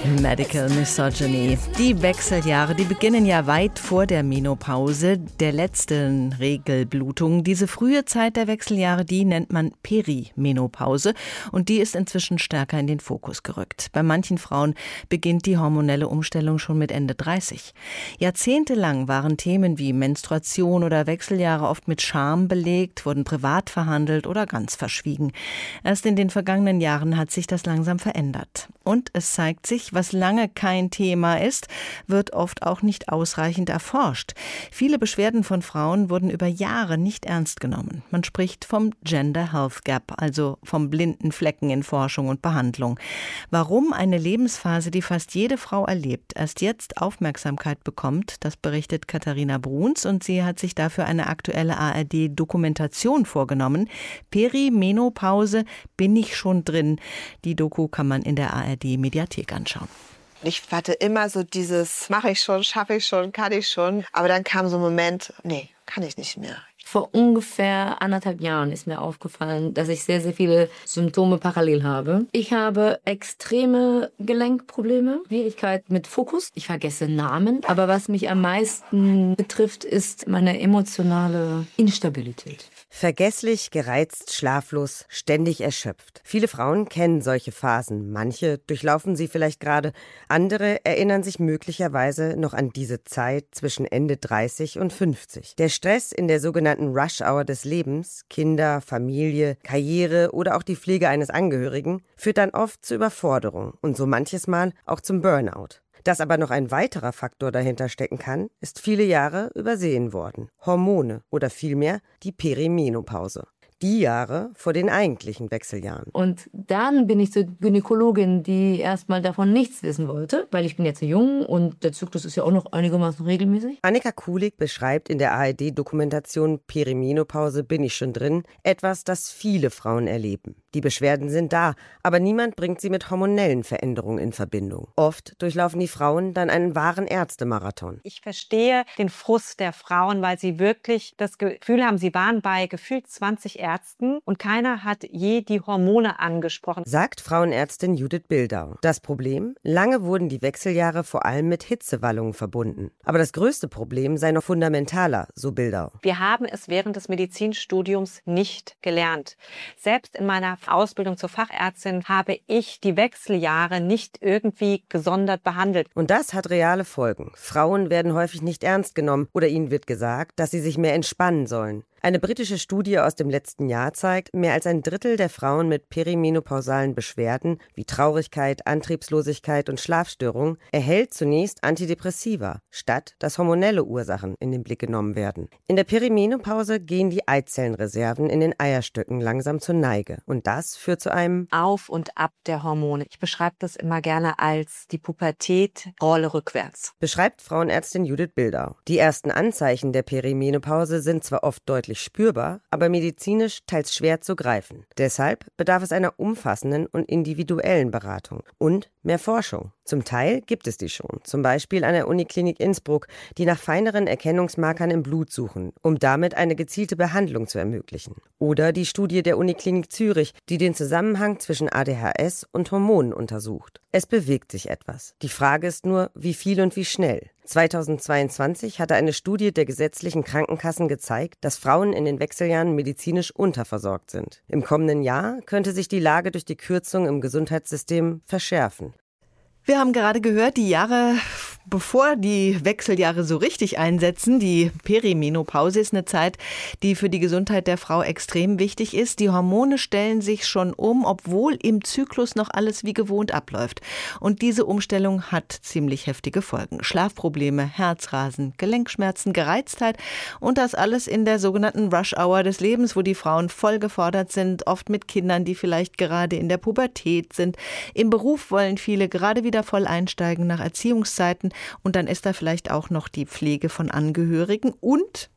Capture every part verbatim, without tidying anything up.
Medical Misogyny. Die Wechseljahre, die beginnen ja weit vor der Menopause, der letzten Regelblutung. Diese frühe Zeit der Wechseljahre, die nennt man Perimenopause und die ist inzwischen stärker in den Fokus gerückt. Bei manchen Frauen beginnt die hormonelle Umstellung schon mit Ende dreißig. Jahrzehntelang waren Themen wie Menstruation oder Wechseljahre oft mit Scham belegt, wurden privat verhandelt oder ganz verschwiegen. Erst in den vergangenen Jahren hat sich das langsam verändert. Und es zeigt sich, was lange kein Thema ist, wird oft auch nicht ausreichend erforscht. Viele Beschwerden von Frauen wurden über Jahre nicht ernst genommen. Man spricht vom Gender Health Gap, also vom blinden Flecken in Forschung und Behandlung. Warum eine Lebensphase, die fast jede Frau erlebt, erst jetzt Aufmerksamkeit bekommt, das berichtet Katharina Bruns und sie hat sich dafür eine aktuelle A R D-Dokumentation vorgenommen. Perimenopause, bin ich schon drin? Die Doku kann man in der A R D-Mediathek anschauen. Ich hatte immer so dieses, mache ich schon, schaffe ich schon, kann ich schon. Aber dann kam so ein Moment, nee, kann ich nicht mehr. Vor ungefähr anderthalb Jahren ist mir aufgefallen, dass ich sehr, sehr viele Symptome parallel habe. Ich habe extreme Gelenkprobleme, Schwierigkeit mit Fokus. Ich vergesse Namen. Aber was mich am meisten betrifft, ist meine emotionale Instabilität. Vergesslich, gereizt, schlaflos, ständig erschöpft. Viele Frauen kennen solche Phasen. Manche durchlaufen sie vielleicht gerade. Andere erinnern sich möglicherweise noch an diese Zeit zwischen Ende dreißig und fünfzig. Der Stress in der sogenannten Rush-Hour des Lebens, Kinder, Familie, Karriere oder auch die Pflege eines Angehörigen, führt dann oft zur Überforderung und so manches Mal auch zum Burnout. Dass aber noch ein weiterer Faktor dahinter stecken kann, ist viele Jahre übersehen worden. Hormone oder vielmehr die Perimenopause. Die Jahre vor den eigentlichen Wechseljahren. Und dann bin ich zur Gynäkologin, die erstmal davon nichts wissen wollte, weil ich bin ja zu jung und der Zyklus ist ja auch noch einigermaßen regelmäßig. Annika Kulig beschreibt in der A R D-Dokumentation Perimenopause, bin ich schon drin, etwas, das viele Frauen erleben. Die Beschwerden sind da, aber niemand bringt sie mit hormonellen Veränderungen in Verbindung. Oft durchlaufen die Frauen dann einen wahren Ärztemarathon. Ich verstehe den Frust der Frauen, weil sie wirklich das Gefühl haben, sie waren bei gefühlt zwanzig Ärzten und keiner hat je die Hormone angesprochen. Sagt Frauenärztin Judith Bildau. Das Problem? Lange wurden die Wechseljahre vor allem mit Hitzewallungen verbunden. Aber das größte Problem sei noch fundamentaler, so Bildau. Wir haben es während des Medizinstudiums nicht gelernt. Selbst in meiner Ausbildung zur Fachärztin habe ich die Wechseljahre nicht irgendwie gesondert behandelt. Und das hat reale Folgen. Frauen werden häufig nicht ernst genommen oder ihnen wird gesagt, dass sie sich mehr entspannen sollen. Eine britische Studie aus dem letzten Jahr zeigt, mehr als ein Drittel der Frauen mit perimenopausalen Beschwerden wie Traurigkeit, Antriebslosigkeit und Schlafstörungen erhält zunächst Antidepressiva, statt dass hormonelle Ursachen in den Blick genommen werden. In der Perimenopause gehen die Eizellenreserven in den Eierstöcken langsam zur Neige und das führt zu einem Auf und Ab der Hormone. Ich beschreibe das immer gerne als die Pubertät Rolle rückwärts. Beschreibt Frauenärztin Judith Bildau. Die ersten Anzeichen der Perimenopause sind zwar oft deutlich spürbar, aber medizinisch teils schwer zu greifen. Deshalb bedarf es einer umfassenden und individuellen Beratung und mehr Forschung. Zum Teil gibt es die schon, zum Beispiel an der Uniklinik Innsbruck, die nach feineren Erkennungsmarkern im Blut suchen, um damit eine gezielte Behandlung zu ermöglichen. Oder die Studie der Uniklinik Zürich, die den Zusammenhang zwischen A D H S und Hormonen untersucht. Es bewegt sich etwas. Die Frage ist nur, wie viel und wie schnell. zweitausendzweiundzwanzig hatte eine Studie der gesetzlichen Krankenkassen gezeigt, dass Frauen in den Wechseljahren medizinisch unterversorgt sind. Im kommenden Jahr könnte sich die Lage durch die Kürzung im Gesundheitssystem verschärfen. Wir haben gerade gehört, die Jahre, bevor die Wechseljahre so richtig einsetzen, die Perimenopause ist eine Zeit, die für die Gesundheit der Frau extrem wichtig ist. Die Hormone stellen sich schon um, obwohl im Zyklus noch alles wie gewohnt abläuft. Und diese Umstellung hat ziemlich heftige Folgen. Schlafprobleme, Herzrasen, Gelenkschmerzen, Gereiztheit und das alles in der sogenannten Rush-Hour des Lebens, wo die Frauen voll gefordert sind, oft mit Kindern, die vielleicht gerade in der Pubertät sind. Im Beruf wollen viele gerade wieder wieder voll einsteigen nach Erziehungszeiten und dann ist da vielleicht auch noch die Pflege von Angehörigen und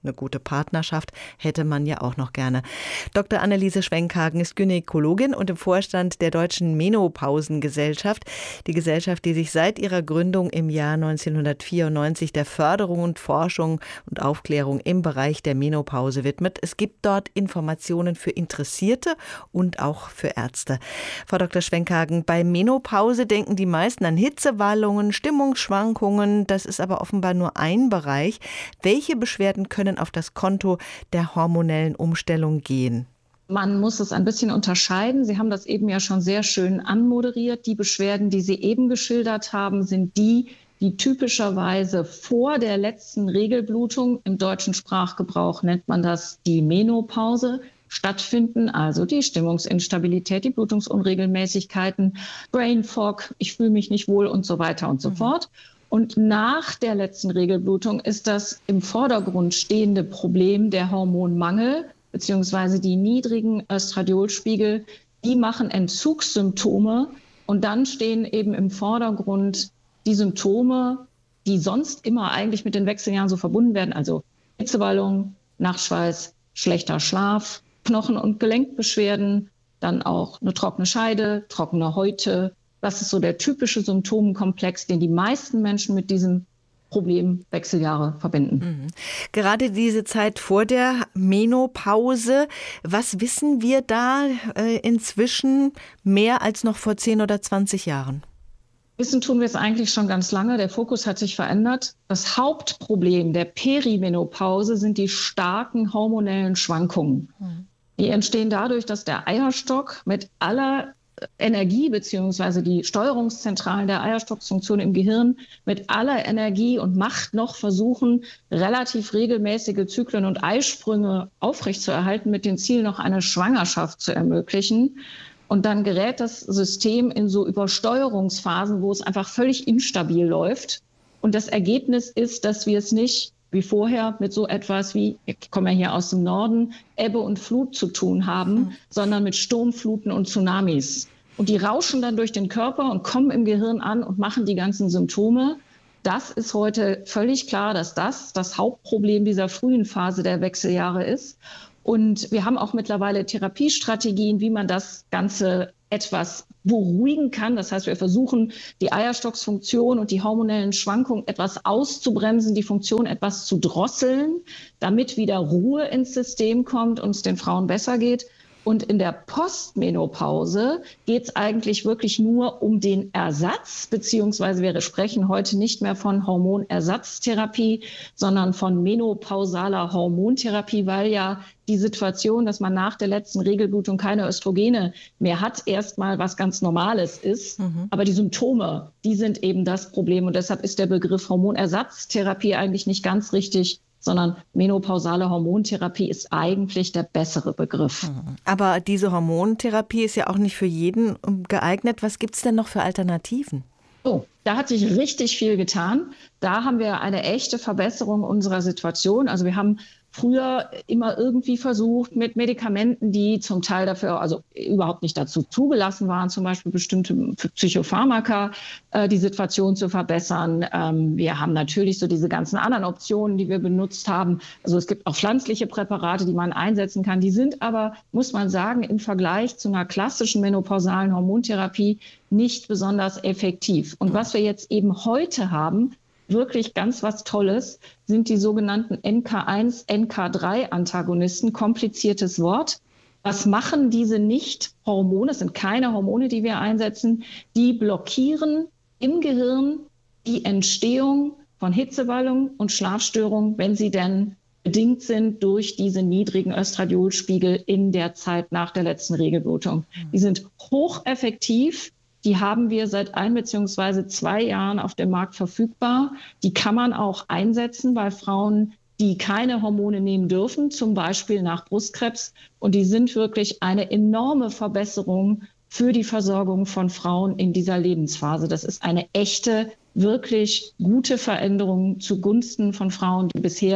Eine gute Partnerschaft hätte man ja auch noch gerne. Doktor Anneliese Schwenkhagen ist Gynäkologin und im Vorstand der Deutschen Menopausengesellschaft. Die Gesellschaft, die sich seit ihrer Gründung im Jahr neunzehnhundertvierundneunzig der Förderung und Forschung und Aufklärung im Bereich der Menopause widmet. Es gibt dort Informationen für Interessierte und auch für Ärzte. Frau Doktor Schwenkhagen, bei Menopause denken die meisten an Hitzewallungen, Stimmungsschwankungen. Das ist aber offenbar nur ein Bereich. Welche Beschwerden können auf das Konto der hormonellen Umstellung gehen? Man muss es ein bisschen unterscheiden. Sie haben das eben ja schon sehr schön anmoderiert. Die Beschwerden, die Sie eben geschildert haben, sind die, die typischerweise vor der letzten Regelblutung, im deutschen Sprachgebrauch nennt man das die Menopause, stattfinden. Also die Stimmungsinstabilität, die Blutungsunregelmäßigkeiten, Brain Fog, ich fühle mich nicht wohl und so weiter und so mhm. fort. Und nach der letzten Regelblutung ist das im Vordergrund stehende Problem der Hormonmangel beziehungsweise die niedrigen Östradiolspiegel. Die machen Entzugssymptome und dann stehen eben im Vordergrund die Symptome, die sonst immer eigentlich mit den Wechseljahren so verbunden werden. Also Hitzewallung, Nachtschweiß, schlechter Schlaf, Knochen- und Gelenkbeschwerden, dann auch eine trockene Scheide, trockene Häute. Das ist so der typische Symptomenkomplex, den die meisten Menschen mit diesem Problem Wechseljahre verbinden. Mhm. Gerade diese Zeit vor der Menopause, was wissen wir da äh, inzwischen mehr als noch vor zehn oder zwanzig Jahren? Wissen tun wir es eigentlich schon ganz lange. Der Fokus hat sich verändert. Das Hauptproblem der Perimenopause sind die starken hormonellen Schwankungen. Mhm. Die entstehen dadurch, dass der Eierstock mit aller Energie beziehungsweise die Steuerungszentralen der Eierstockfunktion im Gehirn mit aller Energie und Macht noch versuchen, relativ regelmäßige Zyklen und Eisprünge aufrechtzuerhalten, mit dem Ziel, noch eine Schwangerschaft zu ermöglichen. Und dann gerät das System in so Übersteuerungsphasen, wo es einfach völlig instabil läuft. Und das Ergebnis ist, dass wir es nicht wie vorher mit so etwas wie, ich komme ja hier aus dem Norden, Ebbe und Flut zu tun haben, mhm. sondern mit Sturmfluten und Tsunamis. Und die rauschen dann durch den Körper und kommen im Gehirn an und machen die ganzen Symptome. Das ist heute völlig klar, dass das das Hauptproblem dieser frühen Phase der Wechseljahre ist. Und wir haben auch mittlerweile Therapiestrategien, wie man das Ganze etwas beruhigen kann. Das heißt, wir versuchen, die Eierstocksfunktion und die hormonellen Schwankungen etwas auszubremsen, die Funktion etwas zu drosseln, damit wieder Ruhe ins System kommt und es den Frauen besser geht. Und in der Postmenopause geht es eigentlich wirklich nur um den Ersatz, beziehungsweise wir sprechen heute nicht mehr von Hormonersatztherapie, sondern von menopausaler Hormontherapie, weil ja die Situation, dass man nach der letzten Regelblutung keine Östrogene mehr hat, erstmal was ganz Normales ist. Mhm. Aber die Symptome, die sind eben das Problem. Und deshalb ist der Begriff Hormonersatztherapie eigentlich nicht ganz richtig, sondern menopausale Hormontherapie ist eigentlich der bessere Begriff. Aber diese Hormontherapie ist ja auch nicht für jeden geeignet. Was gibt es denn noch für Alternativen? Oh, da hat sich richtig viel getan. Da haben wir eine echte Verbesserung unserer Situation. Also wir haben früher immer irgendwie versucht, mit Medikamenten, die zum Teil dafür, also überhaupt nicht dazu zugelassen waren, zum Beispiel bestimmte Psychopharmaka, äh, die Situation zu verbessern. Ähm, wir haben natürlich so diese ganzen anderen Optionen, die wir benutzt haben. Also es gibt auch pflanzliche Präparate, die man einsetzen kann. Die sind aber, muss man sagen, im Vergleich zu einer klassischen menopausalen Hormontherapie nicht besonders effektiv. Und was wir jetzt eben heute haben, wirklich ganz was Tolles, sind die sogenannten N K eins N K drei Antagonisten. Kompliziertes Wort. Was machen diese Nicht-Hormone? Es sind keine Hormone, die wir einsetzen. Die blockieren im Gehirn die Entstehung von Hitzewallungen und Schlafstörungen, wenn sie denn bedingt sind durch diese niedrigen Östradiolspiegel in der Zeit nach der letzten Regelblutung. Die sind hocheffektiv. Die haben wir seit ein bzw. zwei Jahren auf dem Markt verfügbar. Die kann man auch einsetzen bei Frauen, die keine Hormone nehmen dürfen, zum Beispiel nach Brustkrebs. Und die sind wirklich eine enorme Verbesserung für die Versorgung von Frauen in dieser Lebensphase. Das ist eine echte, wirklich gute Veränderung zugunsten von Frauen, die bisher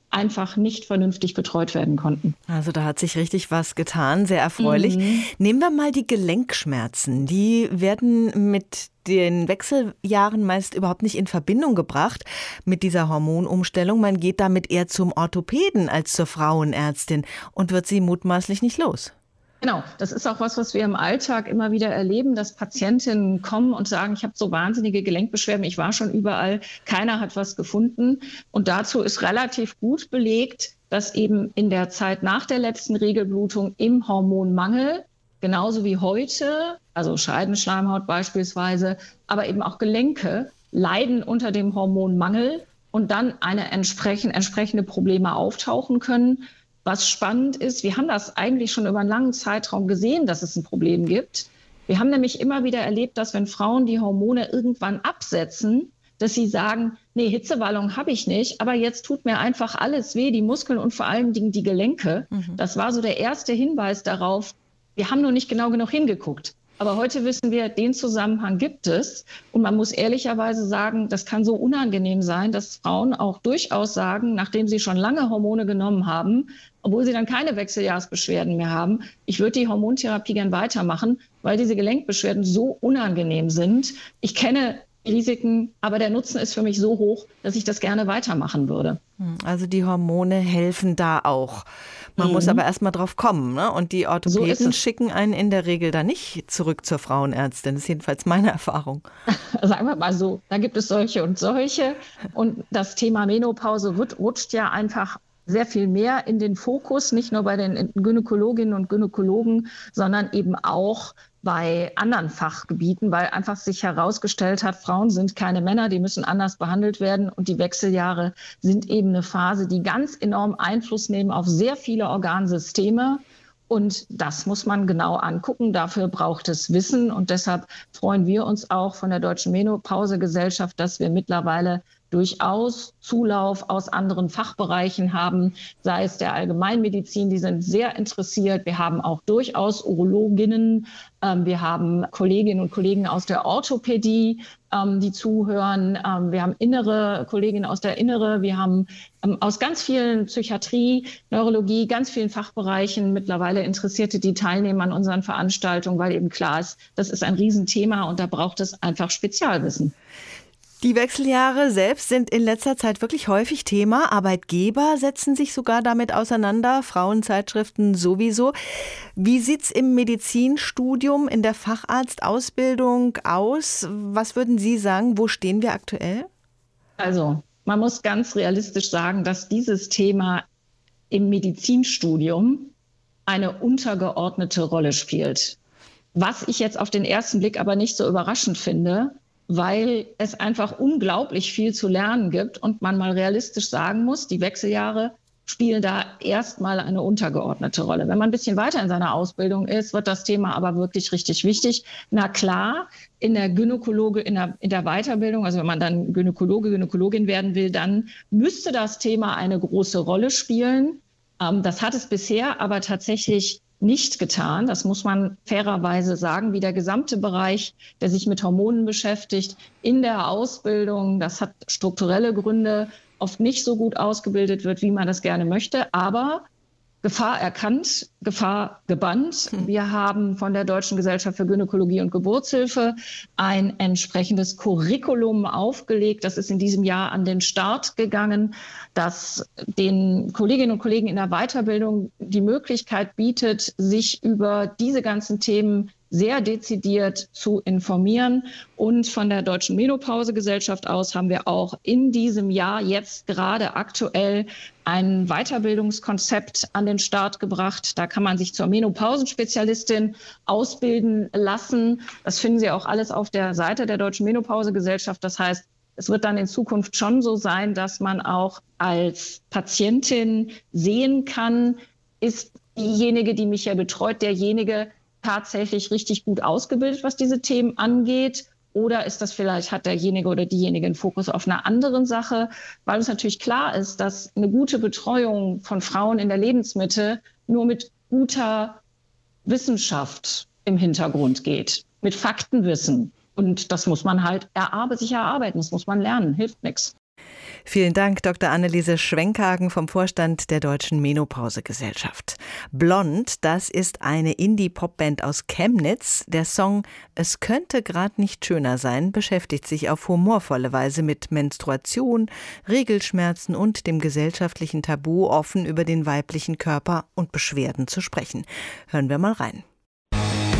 einfach nicht vernünftig betreut werden konnten. Also da hat sich richtig was getan, sehr erfreulich. Mhm. Nehmen wir mal die Gelenkschmerzen. Die werden mit den Wechseljahren meist überhaupt nicht in Verbindung gebracht mit dieser Hormonumstellung. Man geht damit eher zum Orthopäden als zur Frauenärztin und wird sie mutmaßlich nicht los. Genau, das ist auch was, was wir im Alltag immer wieder erleben, dass Patientinnen kommen und sagen, ich habe so wahnsinnige Gelenkbeschwerden, ich war schon überall, keiner hat was gefunden. Und dazu ist relativ gut belegt, dass eben in der Zeit nach der letzten Regelblutung im Hormonmangel, genauso wie heute, also Scheidenschleimhaut beispielsweise, aber eben auch Gelenke, leiden unter dem Hormonmangel und dann eine entsprechend, entsprechende Probleme auftauchen können. Was spannend ist, wir haben das eigentlich schon über einen langen Zeitraum gesehen, dass es ein Problem gibt. Wir haben nämlich immer wieder erlebt, dass wenn Frauen die Hormone irgendwann absetzen, dass sie sagen, nee, Hitzewallung habe ich nicht, aber jetzt tut mir einfach alles weh, die Muskeln und vor allen Dingen die Gelenke. Mhm. Das war so der erste Hinweis darauf, wir haben nur nicht genau genug hingeguckt. Aber heute wissen wir, den Zusammenhang gibt es. Und man muss ehrlicherweise sagen, das kann so unangenehm sein, dass Frauen auch durchaus sagen, nachdem sie schon lange Hormone genommen haben, obwohl sie dann keine Wechseljahrsbeschwerden mehr haben, ich würde die Hormontherapie gern weitermachen, weil diese Gelenkbeschwerden so unangenehm sind. Ich kenne Risiken, aber der Nutzen ist für mich so hoch, dass ich das gerne weitermachen würde. Also die Hormone helfen da auch. Man mhm. muss aber erst mal drauf kommen, ne? Und die Orthopäden so schicken einen in der Regel da nicht zurück zur Frauenärztin. Das ist jedenfalls meine Erfahrung. Sagen wir mal so, da gibt es solche und solche. Und das Thema Menopause wird, rutscht ja einfach sehr viel mehr in den Fokus, nicht nur bei den Gynäkologinnen und Gynäkologen, sondern eben auch bei anderen Fachgebieten, weil einfach sich herausgestellt hat, Frauen sind keine Männer, die müssen anders behandelt werden und die Wechseljahre sind eben eine Phase, die ganz enorm Einfluss nehmen auf sehr viele Organsysteme. Und das muss man genau angucken. Dafür braucht es Wissen. Und deshalb freuen wir uns auch von der Deutschen Menopausegesellschaft, dass wir mittlerweile durchaus Zulauf aus anderen Fachbereichen haben, sei es der Allgemeinmedizin, die sind sehr interessiert. Wir haben auch durchaus Urologinnen, ähm, wir haben Kolleginnen und Kollegen aus der Orthopädie, ähm, die zuhören. Ähm, wir haben innere Kolleginnen aus der Innere, wir haben ähm, aus ganz vielen Psychiatrie, Neurologie, ganz vielen Fachbereichen mittlerweile Interessierte, die teilnehmen an unseren Veranstaltungen, weil eben klar ist, das ist ein Riesenthema und da braucht es einfach Spezialwissen. Die Wechseljahre selbst sind in letzter Zeit wirklich häufig Thema. Arbeitgeber setzen sich sogar damit auseinander, Frauenzeitschriften sowieso. Wie sieht es im Medizinstudium, in der Facharztausbildung aus? Was würden Sie sagen, wo stehen wir aktuell? Also, man muss ganz realistisch sagen, dass dieses Thema im Medizinstudium eine untergeordnete Rolle spielt. Was ich jetzt auf den ersten Blick aber nicht so überraschend finde, weil es einfach unglaublich viel zu lernen gibt und man mal realistisch sagen muss, die Wechseljahre spielen da erstmal eine untergeordnete Rolle. Wenn man ein bisschen weiter in seiner Ausbildung ist, wird das Thema aber wirklich richtig wichtig. Na klar, in der Gynäkologe, in der, in der Weiterbildung, also wenn man dann Gynäkologe, Gynäkologin werden will, dann müsste das Thema eine große Rolle spielen. Ähm, das hat es bisher aber tatsächlich nicht getan. Das muss man fairerweise sagen, wie der gesamte Bereich, der sich mit Hormonen beschäftigt, in der Ausbildung, das hat strukturelle Gründe, oft nicht so gut ausgebildet wird, wie man das gerne möchte. Aber Gefahr erkannt, Gefahr gebannt. Wir haben von der Deutschen Gesellschaft für Gynäkologie und Geburtshilfe ein entsprechendes Curriculum aufgelegt. Das ist in diesem Jahr an den Start gegangen, das den Kolleginnen und Kollegen in der Weiterbildung die Möglichkeit bietet, sich über diese ganzen Themen sehr dezidiert zu informieren. Und von der Deutschen Menopausegesellschaft aus haben wir auch in diesem Jahr jetzt gerade aktuell ein Weiterbildungskonzept an den Start gebracht. Da kann man sich zur Menopausenspezialistin ausbilden lassen. Das finden Sie auch alles auf der Seite der Deutschen Menopausegesellschaft. Das heißt, es wird dann in Zukunft schon so sein, dass man auch als Patientin sehen kann, ist diejenige, die mich ja betreut, derjenige, tatsächlich richtig gut ausgebildet, was diese Themen angeht? Oder ist das vielleicht, hat derjenige oder diejenige einen Fokus auf einer anderen Sache? Weil es natürlich klar ist, dass eine gute Betreuung von Frauen in der Lebensmitte nur mit guter Wissenschaft im Hintergrund geht, mit Faktenwissen. Und das muss man halt erarbe, sich erarbeiten, das muss man lernen, hilft nichts. Vielen Dank, Doktor Anneliese Schwenkhagen vom Vorstand der Deutschen Menopausegesellschaft. Blond, das ist eine Indie-Pop-Band aus Chemnitz. Der Song »Es könnte grad nicht schöner sein« beschäftigt sich auf humorvolle Weise mit Menstruation, Regelschmerzen und dem gesellschaftlichen Tabu, offen über den weiblichen Körper und Beschwerden zu sprechen. Hören wir mal rein.